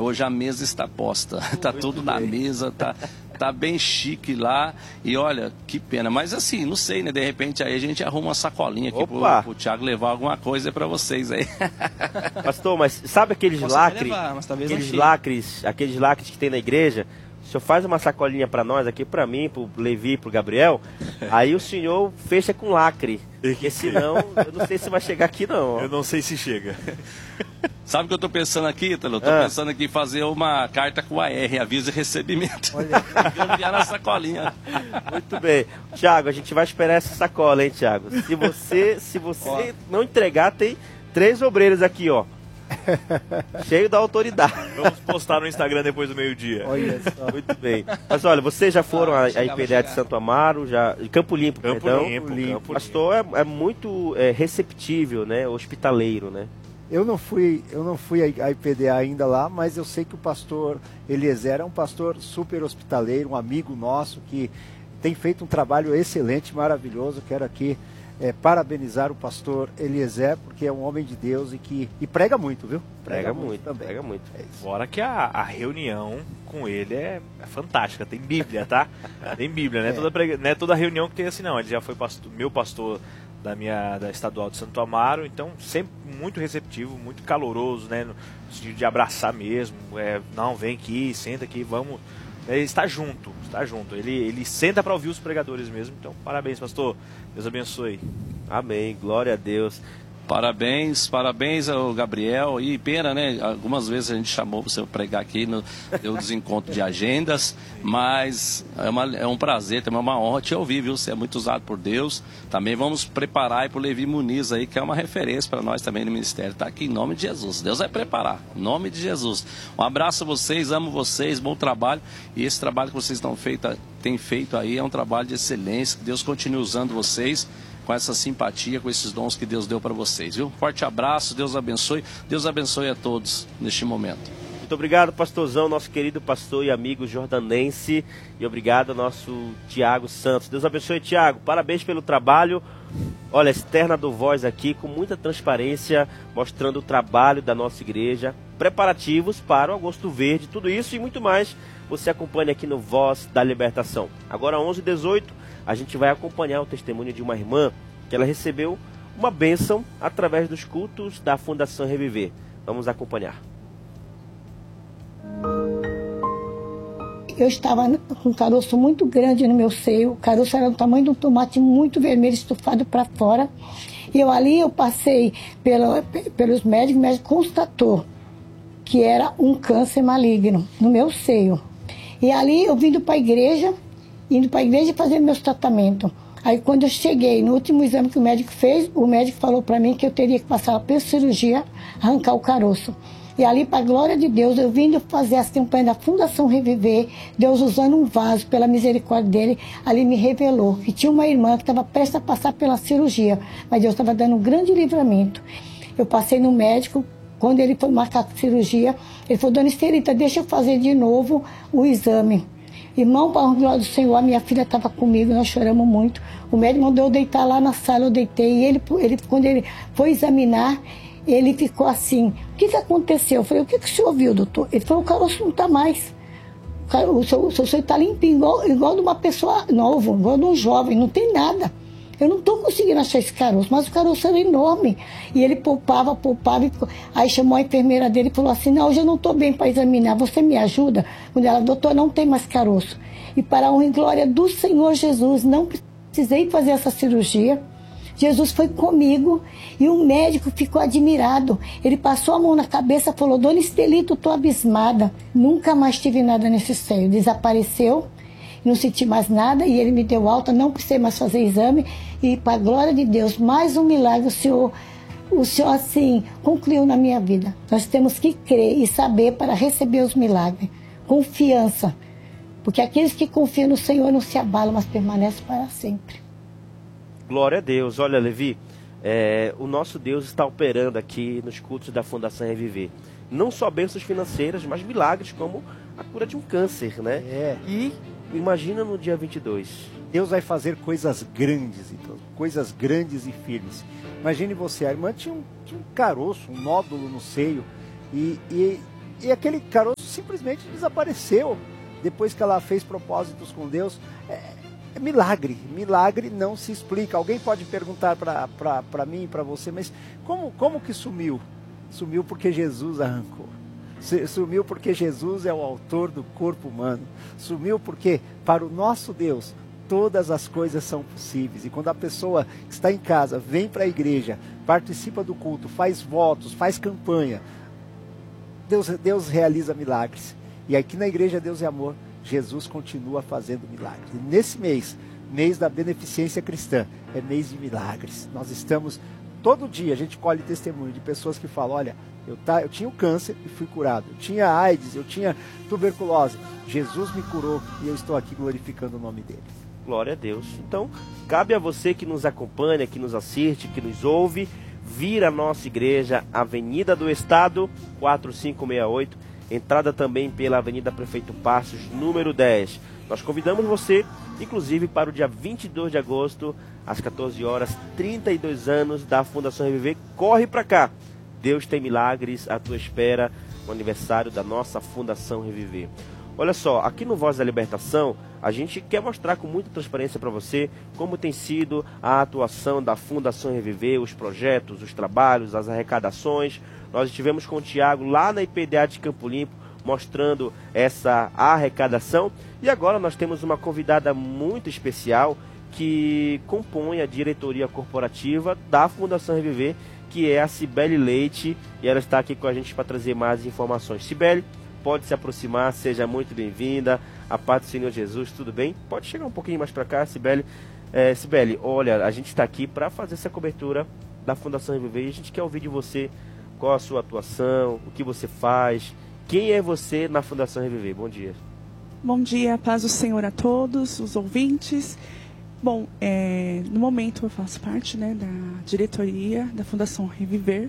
hoje a mesa está posta. Tá tudo na mesa, tá bem chique lá. E olha, que pena. Mas assim, não sei, né? De repente aí a gente arruma uma sacolinha aqui pro Thiago levar alguma coisa para vocês aí. Pastor, mas sabe aqueles lacres? Aqueles lacres que tem na igreja? O senhor faz uma sacolinha para nós aqui, para mim, pro Levi, pro Gabriel. Aí o senhor fecha com lacre. Porque senão, eu não sei se vai chegar aqui não. Ó. Eu não sei se chega. Sabe o que eu tô pensando aqui, Ítalo? Tô pensando aqui em fazer uma carta com AR, aviso de recebimento. Olha. Enviar na sacolinha. Muito bem. Thiago, a gente vai esperar essa sacola, hein, Thiago? Se você não entregar, tem 3 obreiros aqui, ó. Cheio da autoridade. Vamos postar no Instagram depois do meio-dia. Olha só. Muito bem. Mas olha, vocês já foram à IPDA de Santo Amaro, Campo Limpo, perdão. Campo Limpo. O pastor é muito receptível, né? Hospitaleiro, né? Eu não fui à IPDA ainda lá, mas eu sei que o pastor Eliezer é um pastor super hospitaleiro, um amigo nosso que tem feito um trabalho excelente, maravilhoso. Quero aqui parabenizar o pastor Eliezer, porque é um homem de Deus e prega muito, viu? Prega muito também. Prega muito. Fora que a reunião com ele é fantástica, tem Bíblia, tá? Tem Bíblia, não é toda reunião que tem assim não, ele já foi meu pastor da Estadual de Santo Amaro, então sempre muito receptivo, muito caloroso, né? No sentido de abraçar mesmo, não, vem aqui, senta aqui, vamos... Ele está junto. Ele senta para ouvir os pregadores mesmo. Então, parabéns, pastor. Deus abençoe. Amém. Glória a Deus. Parabéns ao Gabriel. E pena, né? Algumas vezes a gente chamou para você pregar aqui, deu desencontro de agendas, mas é um prazer, também é uma honra te ouvir, viu? Você é muito usado por Deus. Também vamos preparar aí para o Levi Muniz aí, que é uma referência para nós também no ministério. Está aqui em nome de Jesus. Deus vai preparar, em nome de Jesus. Um abraço a vocês, amo vocês, bom trabalho. E esse trabalho que vocês têm feito aí é um trabalho de excelência. Que Deus continue usando vocês com essa simpatia, com esses dons que Deus deu para vocês, viu? Forte abraço, Deus abençoe a todos neste momento. Muito obrigado, pastorzão, nosso querido pastor e amigo jordanense, e obrigado ao nosso Tiago Santos. Deus abençoe, Tiago, parabéns pelo trabalho. Olha, externa do Voz aqui, com muita transparência, mostrando o trabalho da nossa igreja, preparativos para o Agosto Verde, tudo isso e muito mais, você acompanha aqui no Voz da Libertação. Agora, 11h18, a gente vai acompanhar o testemunho de uma irmã que ela recebeu uma bênção através dos cultos da Fundação Reviver. Vamos acompanhar. Eu estava com um caroço muito grande no meu seio. O caroço era do tamanho de um tomate muito vermelho, estufado para fora. E eu passei pelos médicos, o médico constatou que era um câncer maligno no meu seio. E ali eu indo para a igreja fazer meus tratamentos. Aí quando eu cheguei no último exame que o médico fez, o médico falou para mim que eu teria que passar pela cirurgia, arrancar o caroço. E ali, para a glória de Deus, eu vindo fazer essa campanha da Fundação Reviver, Deus usando um vaso, pela misericórdia dele, ali me revelou que tinha uma irmã que estava prestes a passar pela cirurgia, mas Deus estava dando um grande livramento. Eu passei no médico, quando ele foi marcar a cirurgia, ele falou: dona Estelita, deixa eu fazer de novo o exame. Irmão, para a glória do Senhor, a minha filha estava comigo, nós choramos muito. O médico mandou eu deitar lá na sala, eu deitei, e ele quando ele foi examinar, ele ficou assim: o que aconteceu? Eu falei: o que o senhor viu, doutor? Ele falou: o caroço não está mais. O seu seio está limpinho, igual de uma pessoa nova, igual de um jovem, não tem nada. Eu não estou conseguindo achar esse caroço, mas o caroço era enorme. E ele poupava. Aí chamou a enfermeira dele e falou assim: não, hoje eu não estou bem para examinar, você me ajuda? Quando ela: doutor, não tem mais caroço. E para a honra e glória do Senhor Jesus, não precisei fazer essa cirurgia. Jesus foi comigo e o médico ficou admirado. Ele passou a mão na cabeça e falou: dona Estelita, eu estou abismada. Nunca mais tive nada nesse seio. Desapareceu, não senti mais nada e ele me deu alta, não precisei mais fazer exame. E para a glória de Deus, mais um milagre o Senhor assim concluiu na minha vida. Nós temos que crer e saber para receber os milagres. Confiança. Porque aqueles que confiam no Senhor não se abalam, mas permanecem para sempre. Glória a Deus. Olha, Levi, o nosso Deus está operando aqui nos cultos da Fundação Reviver. Não só bênçãos financeiras, mas milagres como a cura de um câncer, né? E imagina no dia 22. Deus vai fazer coisas grandes, então, coisas grandes e firmes. Imagine você, a irmã tinha um caroço, um nódulo no seio, e aquele caroço simplesmente desapareceu depois que ela fez propósitos com Deus. É milagre, milagre não se explica. Alguém pode perguntar para mim, para você, mas como que sumiu? Sumiu porque Jesus arrancou. Sumiu porque Jesus é o autor do corpo humano. Sumiu porque, para o nosso Deus, todas as coisas são possíveis. E quando a pessoa que está em casa vem para a igreja, participa do culto, faz votos, faz campanha, Deus realiza milagres. E aqui na Igreja Deus é Amor, Jesus continua fazendo milagres. E nesse mês da beneficência cristã, é mês de milagres. Nós estamos, todo dia a gente colhe testemunho de pessoas que falam, olha, eu tinha o câncer e fui curado. Eu tinha AIDS, eu tinha tuberculose. Jesus me curou e eu estou aqui glorificando o nome dele. Glória a Deus. Então, cabe a você que nos acompanha, que nos assiste, que nos ouve, vir à nossa igreja, Avenida do Estado, 4568, entrada também pela Avenida Prefeito Passos, número 10. Nós convidamos você, inclusive, para o dia 22 de agosto, às 14 horas, 32 anos da Fundação Reviver. Corre para cá. Deus tem milagres à tua espera, no aniversário da nossa Fundação Reviver. Olha só, aqui no Voz da Libertação, a gente quer mostrar com muita transparência para você como tem sido a atuação da Fundação Reviver, os projetos, os trabalhos, as arrecadações. Nós estivemos com o Tiago lá na IPDA de Campo Limpo, mostrando essa arrecadação. E agora nós temos uma convidada muito especial que compõe a diretoria corporativa da Fundação Reviver, que é a Cibele Leite, e ela está aqui com a gente para trazer mais informações. Cibele, pode se aproximar, seja muito bem-vinda. A paz do Senhor Jesus, tudo bem? Pode chegar um pouquinho mais para cá, Cibele. Cibele, olha, a gente está aqui para fazer essa cobertura da Fundação Reviver e a gente quer ouvir de você qual a sua atuação, o que você faz, quem é você na Fundação Reviver. Bom dia. Bom dia, paz do Senhor a todos, os ouvintes. Bom, no momento eu faço parte, né, da diretoria da Fundação Reviver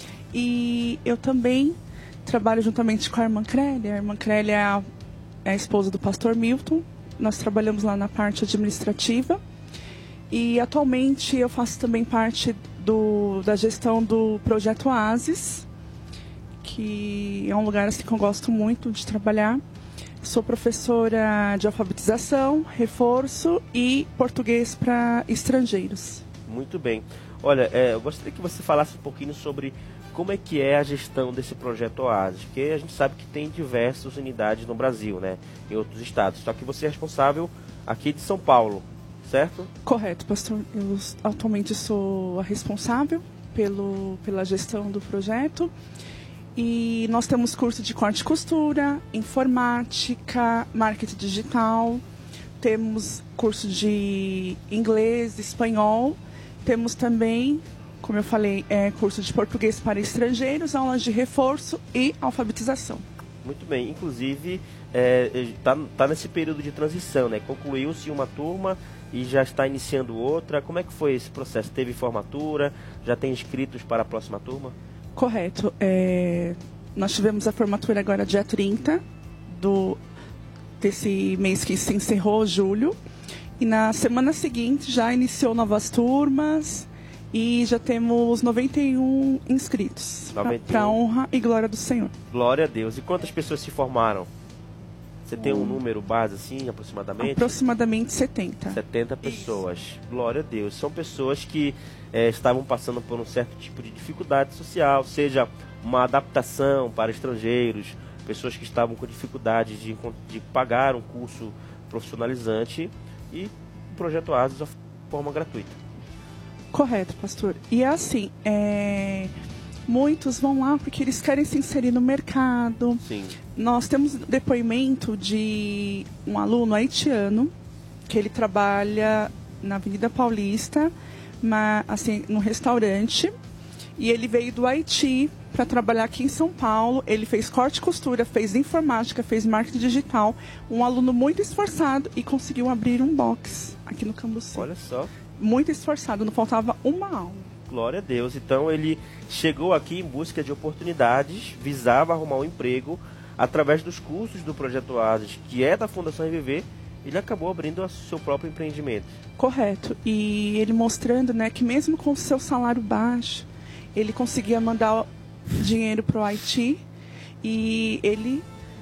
e eu também trabalho juntamente com a irmã Crélia. A irmã Crélia é a esposa do pastor Milton. Nós trabalhamos lá na parte administrativa. E atualmente eu faço também parte da gestão do Projeto Oasis, que é um lugar assim, que eu gosto muito de trabalhar. Sou professora de alfabetização, reforço e português para estrangeiros. Muito bem. Olha, eu gostaria que você falasse um pouquinho sobre como é que é a gestão desse projeto Oasis, porque a gente sabe que tem diversas unidades no Brasil, né, em outros estados, só que você é responsável aqui de São Paulo, certo? Correto, pastor. Eu atualmente sou a responsável pela gestão do projeto e nós temos curso de corte e costura, informática, marketing digital, temos curso de inglês, espanhol, temos também, como eu falei, curso de português para estrangeiros, aulas de reforço e alfabetização. Muito bem. Inclusive, tá nesse período de transição, né? Concluiu-se uma turma e já está iniciando outra. Como é que foi esse processo? Teve formatura? Já tem inscritos para a próxima turma? Correto. Nós tivemos a formatura agora dia 30 desse mês que se encerrou, julho. E na semana seguinte já iniciou novas turmas. E já temos 91 inscritos, para a honra e glória do Senhor. Glória a Deus. E quantas pessoas se formaram? Você tem um número base, assim, aproximadamente? Aproximadamente 70. 70 pessoas. Isso. Glória a Deus. São pessoas que estavam passando por um certo tipo de dificuldade social, seja uma adaptação para estrangeiros, pessoas que estavam com dificuldade de pagar um curso profissionalizante e o Projeto Oasis de forma gratuita. Correto, pastor. E é assim, muitos vão lá porque eles querem se inserir no mercado. Sim. Nós temos depoimento de um aluno haitiano, que ele trabalha na Avenida Paulista, assim, num restaurante, e ele veio do Haiti para trabalhar aqui em São Paulo. Ele fez corte e costura, fez informática, fez marketing digital, um aluno muito esforçado e conseguiu abrir um box aqui no Cambuci. Olha só. Muito esforçado, não faltava uma aula. Glória a Deus. Então ele chegou aqui em busca de oportunidades, visava arrumar um emprego através dos cursos do Projeto Oasis, que é da Fundação Reviver. Ele acabou abrindo o seu próprio empreendimento. Correto. E ele mostrando, né, que mesmo com o seu salário baixo, ele conseguia mandar dinheiro para o Haiti e ele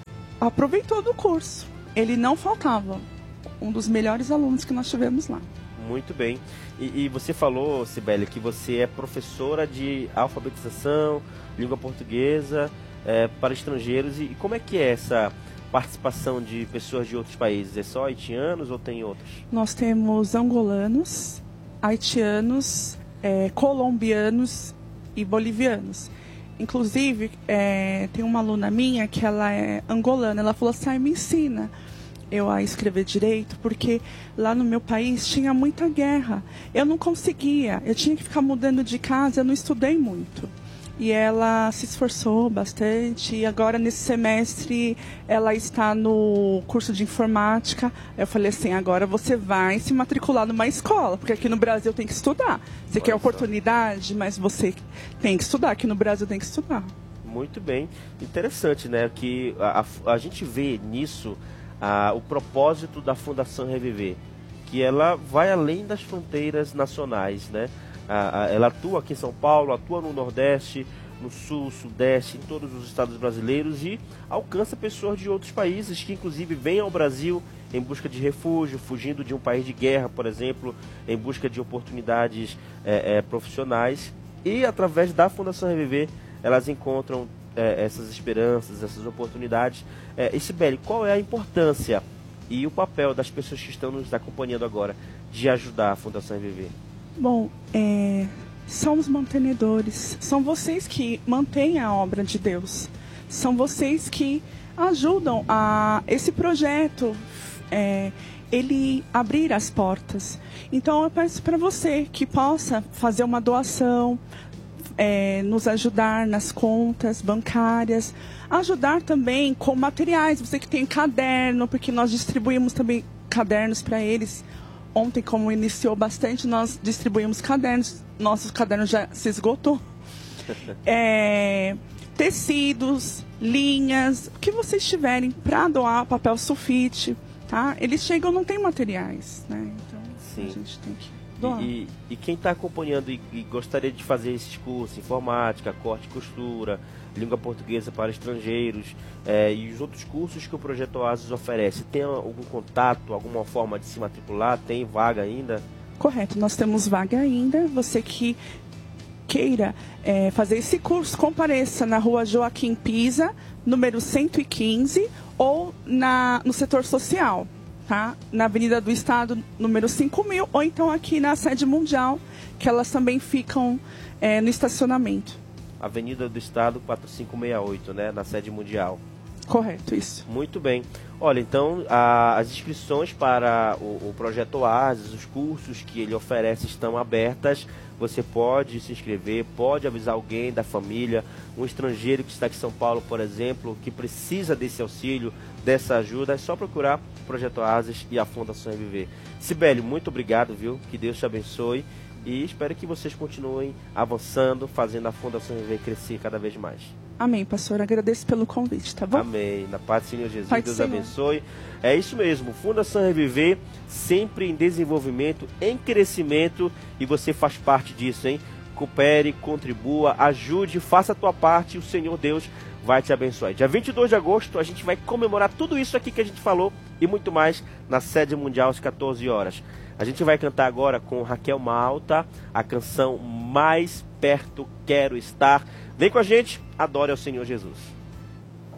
aproveitou do curso. Ele não faltava. Um dos melhores alunos que nós tivemos lá. Muito bem. E você falou, Cibele, que você é professora de alfabetização, língua portuguesa para estrangeiros. E como é que é essa participação de pessoas de outros países? É só haitianos ou tem outros? Nós temos angolanos, haitianos, colombianos e bolivianos. Inclusive, tem uma aluna minha que ela é angolana. Ela falou assim, me ensina eu a escrever direito, porque lá no meu país tinha muita guerra. Eu não conseguia, eu tinha que ficar mudando de casa, eu não estudei muito. E ela se esforçou bastante, e agora nesse semestre ela está no curso de informática. Eu falei assim, agora você vai se matricular numa escola, porque aqui no Brasil tem que estudar. Você quer oportunidade, mas você tem que estudar, aqui no Brasil tem que estudar. Muito bem, interessante, né, que a gente vê nisso o propósito da Fundação Reviver, que ela vai além das fronteiras nacionais, né? Ela atua aqui em São Paulo, atua no Nordeste, no Sul, Sudeste, em todos os estados brasileiros e alcança pessoas de outros países que inclusive vêm ao Brasil em busca de refúgio, fugindo de um país de guerra, por exemplo, em busca de oportunidades profissionais, e através da Fundação Reviver elas encontram essas esperanças, essas oportunidades. E Cibele, qual é a importância e o papel das pessoas que estão nos acompanhando agora de ajudar a Fundação Reviver? Bom, são os mantenedores, são vocês que mantêm a obra de Deus, são vocês que ajudam a esse projeto ele abrir as portas. Então eu peço para você que possa fazer uma doação, nos ajudar nas contas bancárias, ajudar também com materiais, você que tem caderno, porque nós distribuímos também cadernos para eles. Ontem, como iniciou bastante, nós distribuímos cadernos, nosso caderno já se esgotou. Tecidos, linhas, o que vocês tiverem para doar, papel sulfite, tá? Eles chegam, não tem materiais, né? Então, sim, a gente tem que... E quem está acompanhando e gostaria de fazer esses cursos, informática, corte e costura, língua portuguesa para estrangeiros e os outros cursos que o Projeto Oasis oferece, tem algum contato, alguma forma de se matricular? Tem vaga ainda? Correto, nós temos vaga ainda. Você que queira fazer esse curso, compareça na rua Joaquim Pisa, número 115, ou no setor social. Tá? Na Avenida do Estado, número 5000, ou então aqui na sede mundial, que elas também ficam no estacionamento. Avenida do Estado 4568, né? Na sede mundial. Correto, isso. Muito bem. Olha, então, as inscrições para o Projeto Oasis, os cursos que ele oferece estão abertas. Você pode se inscrever, pode avisar alguém da família, um estrangeiro que está aqui em São Paulo, por exemplo, que precisa desse auxílio, dessa ajuda. É só procurar o Projeto Oasis e a Fundação Reviver. Cibele, muito obrigado, viu? Que Deus te abençoe e espero que vocês continuem avançando, fazendo a Fundação Reviver crescer cada vez mais. Amém, pastor. Agradeço pelo convite, tá bom? Amém. Na paz do Senhor Jesus, Pai do Deus Senhor. abençoe. É isso mesmo. Fundação Reviver, sempre em desenvolvimento, em crescimento, e você faz parte disso, hein? Coopere, contribua, ajude, faça a tua parte e o Senhor Deus vai te abençoar. Dia 22 de agosto a gente vai comemorar tudo isso aqui que a gente falou e muito mais na sede mundial às 14 horas. A gente vai cantar agora com Raquel Malta a canção Mais Perto Quero Estar. Vem com a gente, adore ao Senhor Jesus.